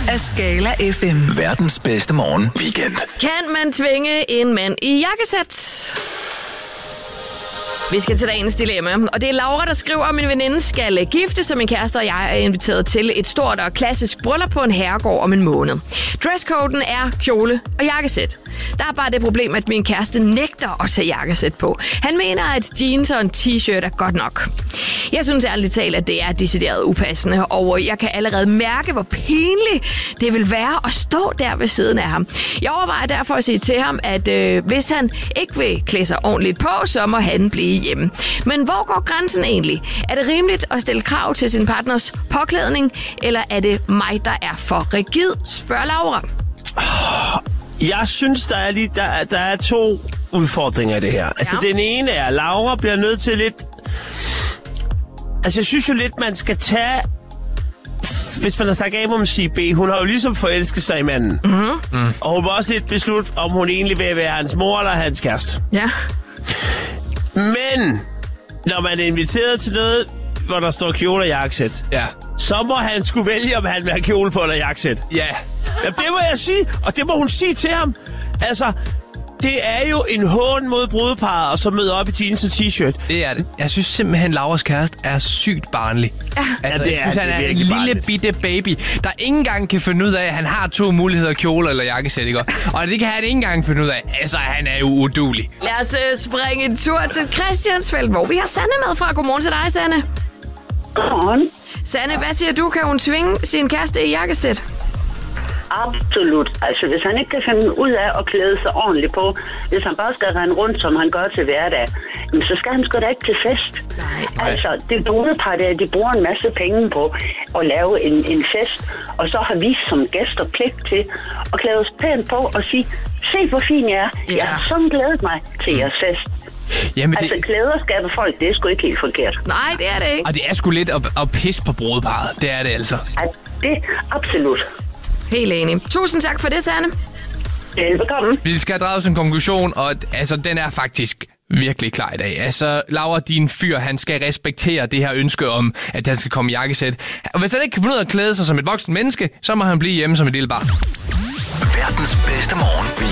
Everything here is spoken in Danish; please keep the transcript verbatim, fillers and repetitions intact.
af Skala F M. Verdens bedste morgen weekend. Kan man tvinge en mand i jakkesæt? Vi skal til dagens dilemma, og det er Laura, der skriver, at min veninde skal gifte, så min kæreste og jeg er inviteret til et stort og klassisk bryllup på en herregård om en måned. Dresscoden er kjole og jakkesæt. Der er bare det problem, at min kæreste nægter at tage jakkesæt på. Han mener, at jeans og en t-shirt er godt nok. Jeg synes ærligt talt, at det er decideret upassende, og jeg kan allerede mærke, hvor pinligt det vil være at stå der ved siden af ham. Jeg overvejer derfor at sige til ham, at øh, hvis han ikke vil klæde sig ordentligt på, så må han blive hjemme. Men hvor går grænsen egentlig? Er det rimeligt at stille krav til sin partners påklædning, eller er det mig, der er for rigid, spørger Laura. Jeg synes, der er, lige, der, er, der er to udfordringer i det her. Altså, ja. Den ene er, at Laura bliver nødt til lidt... Altså, jeg synes jo lidt, man skal tage... Hvis man har sagt A, må man sige B. Hun har jo ligesom forelsket sig i manden. Mm-hmm. Mm. Og hun må også lidt beslutte, om hun egentlig vil være hans mor eller hans kæreste. Ja. Men, når man er inviteret til noget, hvor der står kjole og jakkesæt, ja. så må han skulle vælge, om han vil have kjole på eller jakkesæt. Ja. Ja, det må jeg sige, og det må hun sige til ham. Altså, det er jo en hån mod brudeparret, og så møde op i jeans og t-shirt. Det er det. Jeg synes simpelthen, Lauras kæreste er sygt barnlig. Ja, altså, ja det er, jeg synes, han er en lille barnligt. bitte baby, der ikke engang kan finde ud af, at han har to muligheder, kjole eller jakkesæt, ikke? Og det kan han ikke engang finde ud af. Altså, han er jo uduelig. Lad os uh, springe en tur til Christiansfeld, hvor vi har Sanne med fra. Godmorgen til dig, Sanne. Godmorgen. Sanne, hvad siger du? Kan hun tvinge sin kæreste i jakkesæt? Absolut. Altså, hvis han ikke kan finde ud af at klæde sig ordentligt på, hvis han bare skal rende rundt, som han gør til hverdag, så skal han sgu da ikke til fest. Nej. Altså, det brudepar der, de bruger en masse penge på at lave en, en fest, og så har vi som gæster pligt til at klæde os pænt på og sige, se hvor fin jeg er. Ja. Jeg har sådan glædet mig til jeres fest. Jamen, altså, det... klæder skaber folk, det er sgu ikke helt forkert. Nej, det er det ikke. Og det er sgu lidt at, at pisse på brudeparret. Det er det altså. Altså, det absolut. Helt enig. Tusind tak for det, Sanne. Velbekomme. Vi skal drage os en konklusion, og altså, den er faktisk virkelig klar i dag. Altså, Laura, din fyr, han skal respektere det her ønske om, at han skal komme i jakkesæt. Og hvis han ikke kan finde ud af at klæde sig som et voksen menneske, så må han blive hjemme som et lille barn. Verdens bedste morgen.